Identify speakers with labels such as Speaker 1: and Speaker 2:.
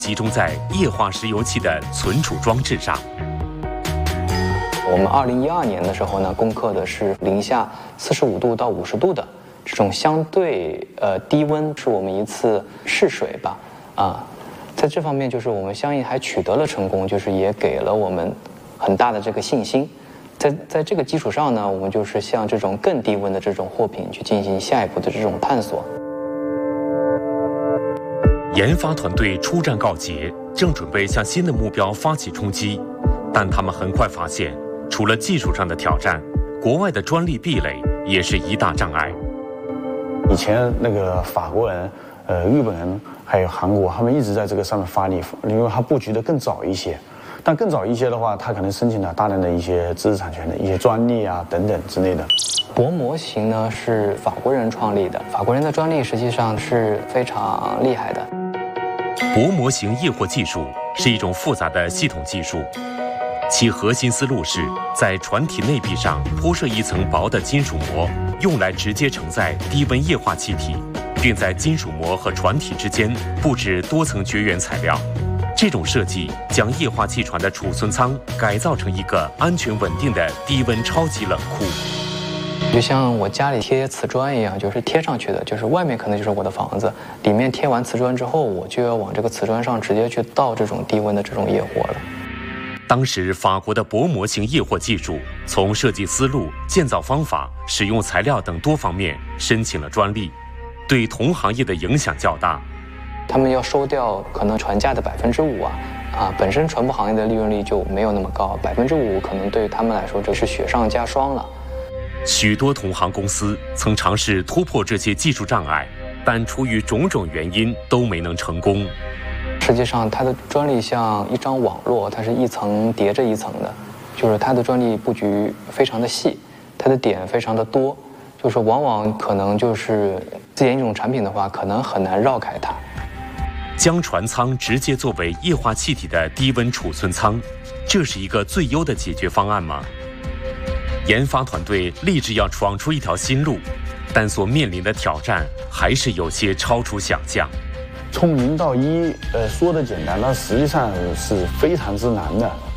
Speaker 1: 集中在液化石油气的存储装置上。
Speaker 2: 我们2012年的时候呢，攻克的是零下45度到50度的这种相对低温，是我们一次试水吧在这方面就是我们相应还取得了成功，就是也给了我们很大的这个信心。在这个基础上呢，我们就是向这种更低温的这种货品去进行下一步的这种探索。
Speaker 1: 研发团队初战告捷，正准备向新的目标发起冲击，但他们很快发现，除了技术上的挑战，国外的专利壁垒也是一大障碍。
Speaker 3: 以前那个法国人、日本人还有韩国，他们一直在这个上面发力，因为他布局的更早一些。但更早一些的话，他可能申请了大量的一些知识产权的一些专利啊等等之类的。
Speaker 2: 薄模型呢是法国人创立的，法国人的专利实际上是非常厉害的。
Speaker 1: 薄模型液货技术是一种复杂的系统技术，其核心思路是在船体内壁上铺设一层薄的金属膜，用来直接承载低温液化气体，并在金属膜和船体之间布置多层绝缘材料。这种设计将液化气船的储存舱改造成一个安全稳定的低温超级冷库。
Speaker 2: 就像我家里贴瓷砖一样，就是贴上去的，就是外面可能就是我的房子，里面贴完瓷砖之后，我就要往这个瓷砖上直接去倒这种低温的这种液货了。
Speaker 1: 当时法国的薄模型液货技术从设计思路、建造方法、使用材料等多方面申请了专利，对同行业的影响较大。
Speaker 2: 他们要收掉可能船价的5%本身船舶行业的利润率就没有那么高，5%可能对于他们来说这是雪上加霜了。
Speaker 1: 许多同行公司曾尝试突破这些技术障碍，但出于种种原因都没能成功。
Speaker 2: 实际上它的专利像一张网络，它是一层叠着一层的，就是它的专利布局非常的细，它的点非常的多，就是往往可能就是自研一种产品的话，可能很难绕开它。
Speaker 1: 将船舱直接作为液化气体的低温储存舱，这是一个最优的解决方案吗？研发团队立志要闯出一条新路，但所面临的挑战还是有些超出想象。
Speaker 3: 从0到1，说的简单，那实际上是非常之难的。